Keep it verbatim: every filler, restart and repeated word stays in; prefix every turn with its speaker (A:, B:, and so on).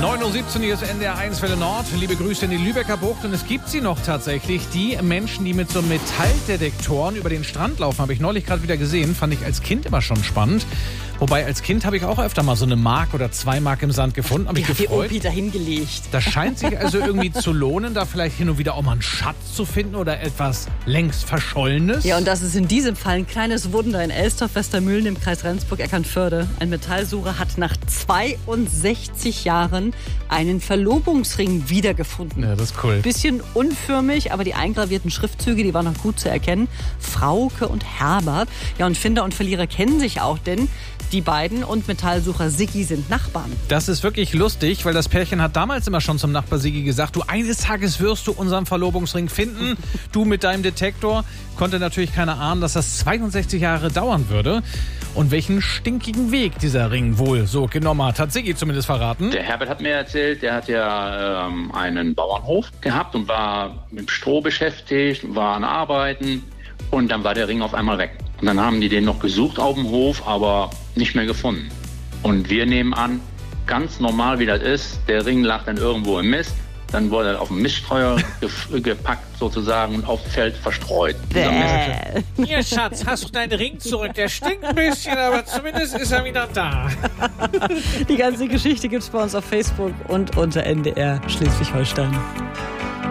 A: neun Uhr siebzehn, hier ist N D R eins Welle Nord. Liebe Grüße in die Lübecker Bucht. Und es gibt sie noch tatsächlich. Die Menschen, die mit so Metalldetektoren über den Strand laufen, habe ich neulich gerade wieder gesehen. Fand ich als Kind immer schon spannend. Wobei, als Kind habe ich auch öfter mal so eine Mark oder zwei Mark im Sand gefunden. Habe ich
B: Die hat die
A: gefreut.
B: Opi dahingelegt.
A: Das scheint sich also irgendwie zu lohnen, da vielleicht hin und wieder auch mal einen Schatz zu finden oder etwas längst Verschollenes.
B: Ja, und das ist in diesem Fall ein kleines Wunder in Elstorf-Westermühlen im Kreis Rendsburg-Eckernförde. Ein Metallsucher hat nach zweiundsechzig Jahren einen Verlobungsring wiedergefunden.
A: Ja, das ist cool.
B: Bisschen unförmig, aber die eingravierten Schriftzüge, die waren noch gut zu erkennen. Frauke und Herbert. Ja, und Finder und Verlierer kennen sich auch, denn die beiden und Metallsucher Siggi sind Nachbarn.
A: Das ist wirklich lustig, weil das Pärchen hat damals immer schon zum Nachbar Siggi gesagt, du, eines Tages wirst du unseren Verlobungsring finden. Du mit deinem Detektor. Konnte natürlich keiner ahnen, dass das zweiundsechzig Jahre dauern würde. Und welchen stinkigen Weg dieser Ring wohl so genommen hat, hat Siggi zumindest verraten.
C: Der Herbert hat mir erzählt, der hat ja ähm, einen Bauernhof gehabt und war mit Stroh beschäftigt, war an Arbeiten und dann war der Ring auf einmal weg. Und dann haben die den noch gesucht auf dem Hof, aber nicht mehr gefunden. Und wir nehmen an, ganz normal wie das ist, der Ring lag dann irgendwo im Mist, dann wurde er auf den Miststreuer ge- gepackt sozusagen und aufs Feld verstreut.
A: Hier, Schatz, hast du deinen Ring zurück? Der stinkt ein bisschen, aber zumindest ist er wieder da.
B: Die ganze Geschichte gibt's bei uns auf Facebook und unter N D R Schleswig-Holstein.